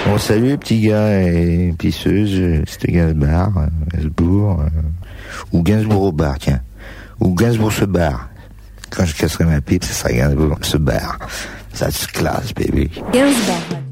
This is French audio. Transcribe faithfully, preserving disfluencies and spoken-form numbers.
Bon, salut les petits gars et pisseuses, c'était Gainsbourg, euh, Gainsbourg, euh, ou Gainsbourg au bar, tiens. Ou Gainsbourg se barre. Quand je casserai ma pipe, ça sera Gainsbourg se barre. Ça se classe, baby. Gainsbourg.